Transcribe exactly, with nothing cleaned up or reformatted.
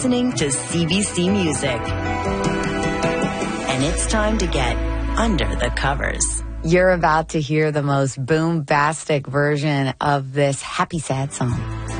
Listening to C B C Music. And it's time to get under the covers. You're about to hear the most boom-bastic version of this happy sad song.